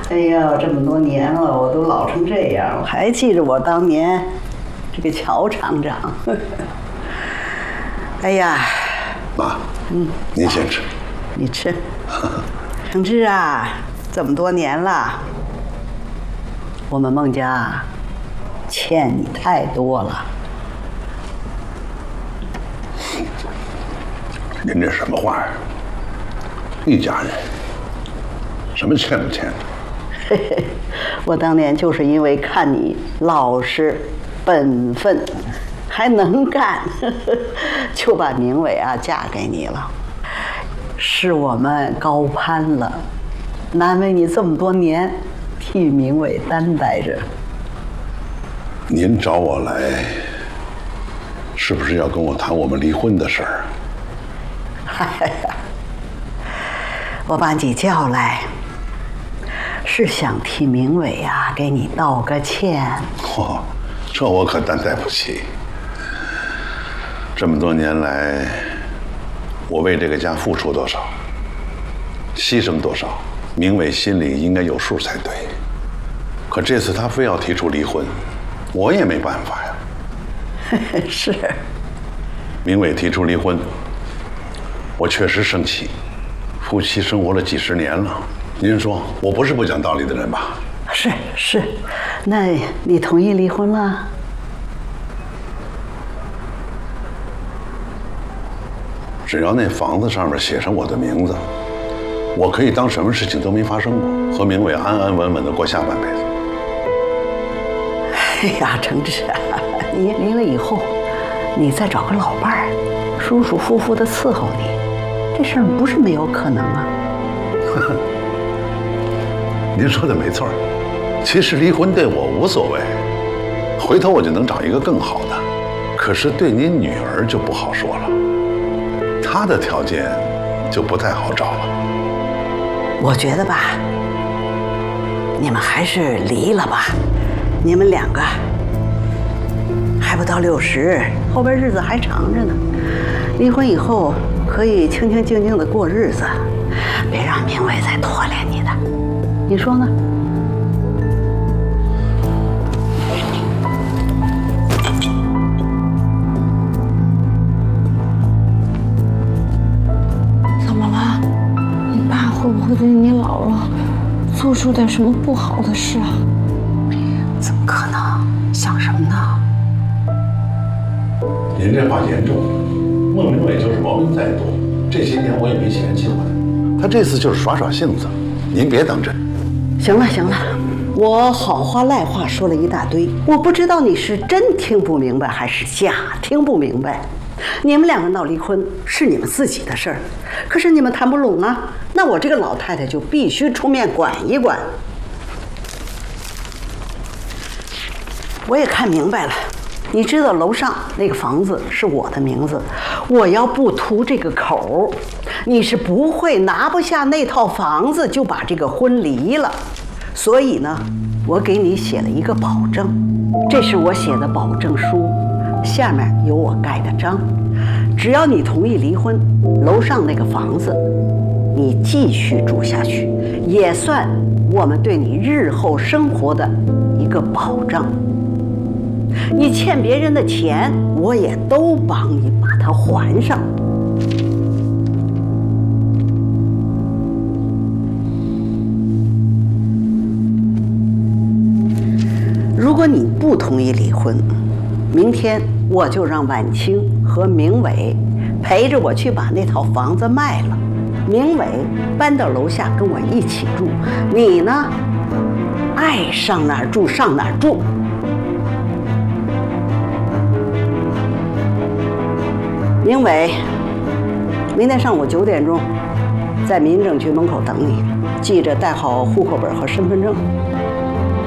哎呀，这么多年了，我都老成这样，我还记着我当年这个乔厂长。哎呀， 妈，您先吃。 你吃。承志啊，这么多年了，我们孟家欠你太多了。 您这什么话呀？一家人，什么欠不欠的？ 嘿嘿，我当年就是因为看你老实、本分，还能干，就把明伟啊嫁给你了。是我们高攀了，难为你这么多年替明伟担待着。 您找我来，是不是要跟我谈我们离婚的事儿？ 哎呀，我把你叫来，是想替明伟啊给你道个歉。 嚯，这我可担待不起。这么多年来，我为这个家付出多少，牺牲多少，明伟心里应该有数才对。可这次他非要提出离婚，我也没办法呀。 是。 明伟提出离婚，我确实生气。夫妻生活了几十年了，您说我不是不讲道理的人吧？ 是，那你同意离婚了？ 只要那房子上面写上我的名字，我可以当什么事情都没发生过，和明伟安安稳稳的过下半辈子。 哎呀，承志啊，你离了以后，你再找个老伴儿，舒舒服服的伺候你，这事儿不是没有可能啊。 您说的没错，其实离婚对我无所谓，回头我就能找一个更好的。可是对您女儿就不好说了，她的条件就不太好找了。 我觉得吧，你们还是离了吧。你们两个还不到60，后边日子还长着呢。离婚以后可以清清静静的过日子，别让明伟再拖累你的。你说呢？ 怎么了？你爸会不会对你姥姥做出点什么不好的事啊？ 怎么可能？想什么呢？ 您这话严重，孟明伟就是毛病再多，这些年我也没嫌弃过他，他这次就是耍耍性子，您别当真。 行了，我好话赖话说了一大堆，我不知道你是真听不明白还是假听不明白。你们两个闹离婚是你们自己的事儿，可是你们谈不拢啊，那我这个老太太就必须出面管一管。我也看明白了，你知道楼上那个房子是我的名字，我要不图这个口，你是不会拿不下那套房子就把这个婚离了。所以呢，我给你写了一个保证，这是我写的保证书，下面有我盖的章。只要你同意离婚，楼上那个房子你继续住下去，也算我们对你日后生活的一个保障。你欠别人的钱，我也都帮你把它还上。如果你不同意离婚，明天我就让婉清和明伟陪着我去把那套房子卖了。明伟搬到楼下跟我一起住，你呢，爱上哪儿住上哪儿住。明伟，明天上午9点钟，在民政局门口等你，记着带好户口本和身份证。